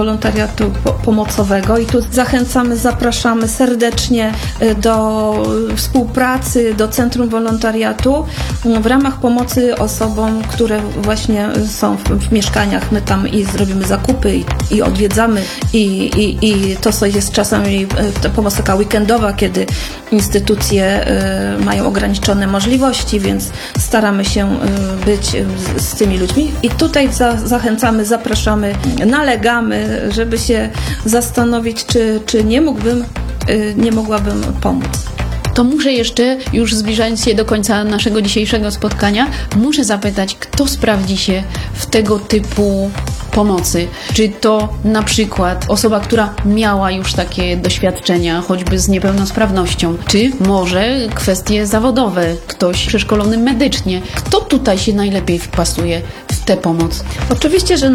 wolontariatu pomocowego i tu zachęcamy, zapraszamy serdecznie do współpracy, do Centrum Wolontariatu w ramach pomocy osobom, które właśnie są w mieszkaniach. My tam i zrobimy zakupy i odwiedzamy i to jest czasami pomoc taka weekendowa, kiedy instytucje mają ograniczone możliwości, więc staramy się być z tymi ludźmi i tutaj zachęcamy, zapraszamy, nalegamy, żeby się zastanowić, czy nie mogłabym pomóc. To muszę jeszcze, już zbliżając się do końca naszego dzisiejszego spotkania, muszę zapytać, kto sprawdzi się w tego typu pomocy? Czy to na przykład osoba, która miała już takie doświadczenia, choćby z niepełnosprawnością, czy może kwestie zawodowe, ktoś przeszkolony medycznie? Kto tutaj się najlepiej wpasuje w tę pomoc? Oczywiście, że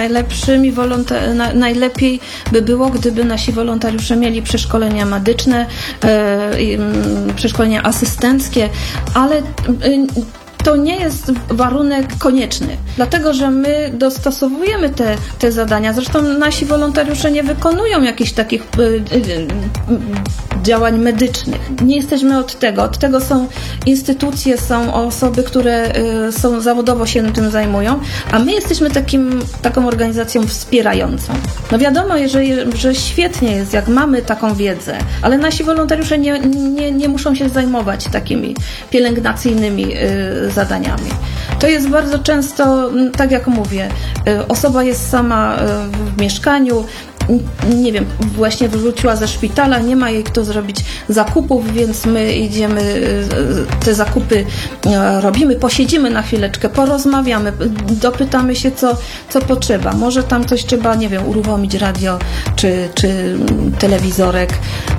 najlepiej by było, gdyby nasi wolontariusze mieli przeszkolenia medyczne, przeszkolenia asystenckie, ale to nie jest warunek konieczny, dlatego że my dostosowujemy te zadania. Zresztą nasi wolontariusze nie wykonują jakichś takich działań medycznych. Nie jesteśmy od tego. Od tego są instytucje, są osoby, które są zawodowo się tym zajmują, a my jesteśmy taką organizacją wspierającą. No wiadomo, że świetnie jest, jak mamy taką wiedzę, ale nasi wolontariusze nie muszą się zajmować takimi pielęgnacyjnymi zadaniami. To jest bardzo często, tak jak mówię, osoba jest sama w mieszkaniu, nie wiem, właśnie wróciła ze szpitala, nie ma jej kto zrobić zakupów, więc my idziemy, te zakupy robimy, posiedzimy na chwileczkę, porozmawiamy, dopytamy się, co potrzeba. Może tam coś trzeba, nie wiem, uruchomić radio, czy telewizorek,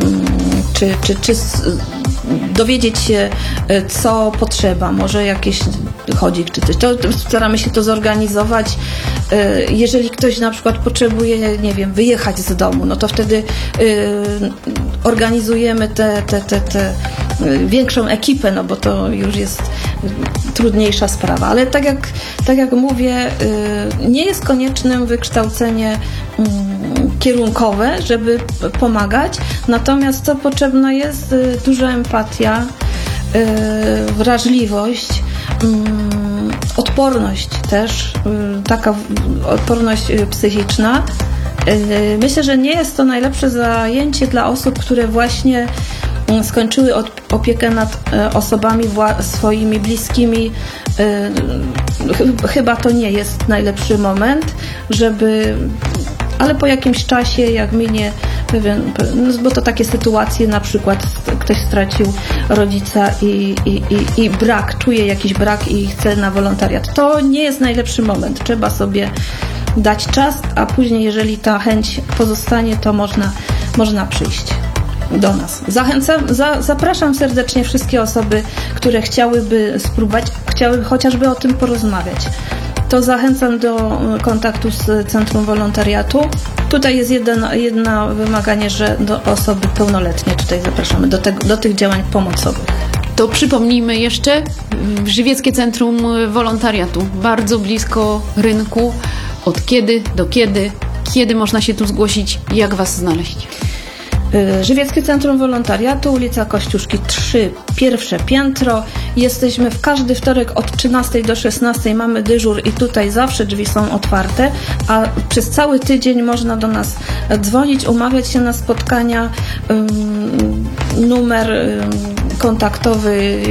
czy dowiedzieć się, co potrzeba, może jakieś chodzik czy coś. To staramy się to zorganizować. Jeżeli ktoś na przykład potrzebuje, nie wiem, wyjechać z domu, no to wtedy organizujemy tę większą ekipę, no bo to już jest trudniejsza sprawa. Ale tak jak mówię, nie jest koniecznym wykształcenie kierunkowe, żeby pomagać, natomiast co potrzebna jest duża empatia, wrażliwość, odporność też, taka odporność psychiczna. Myślę, że nie jest to najlepsze zajęcie dla osób, które właśnie skończyły opiekę nad osobami swoimi bliskimi. Chyba to nie jest najlepszy moment, ale po jakimś czasie, jak minie bo to takie sytuacje, na przykład ktoś stracił rodzica i czuje jakiś brak i chce na wolontariat. To nie jest najlepszy moment. Trzeba sobie dać czas, a później, jeżeli ta chęć pozostanie, to można przyjść do nas. Zapraszam serdecznie wszystkie osoby, które chciałyby spróbować, chciały chociażby o tym porozmawiać. To zachęcam do kontaktu z Centrum Wolontariatu. Tutaj jest jedno wymaganie, że do osoby pełnoletnie tutaj zapraszamy do tych działań pomocowych. To przypomnijmy jeszcze, Żywieckie Centrum Wolontariatu, bardzo blisko rynku. Od kiedy do kiedy można się tu zgłosić, jak Was znaleźć? Żywieckie Centrum Wolontariatu, ulica Kościuszki 3, pierwsze piętro. Jesteśmy w każdy wtorek od 13 do 16, mamy dyżur i tutaj zawsze drzwi są otwarte, a przez cały tydzień można do nas dzwonić, umawiać się na spotkania. Numer kontaktowy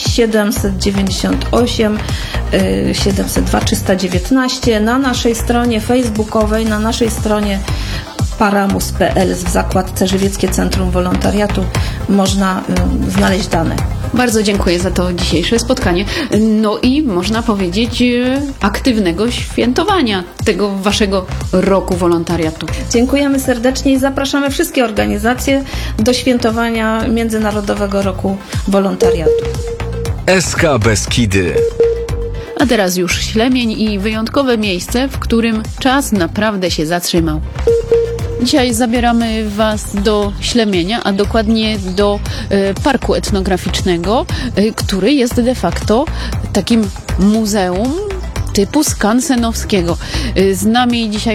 798 702 319 na naszej stronie facebookowej, na naszej stronie paramus.pl w zakładce Żywieckie Centrum Wolontariatu można znaleźć dane. Bardzo dziękuję za to dzisiejsze spotkanie. No i można powiedzieć aktywnego świętowania tego Waszego roku wolontariatu. Dziękujemy serdecznie i zapraszamy wszystkie organizacje do świętowania Międzynarodowego Roku Wolontariatu. SK Beskidy. A teraz już Ślemień i wyjątkowe miejsce, w którym czas naprawdę się zatrzymał. Dzisiaj zabieramy Was do Ślemienia, a dokładnie do parku etnograficznego, który jest de facto takim muzeum typu skansenowskiego. Z nami dzisiaj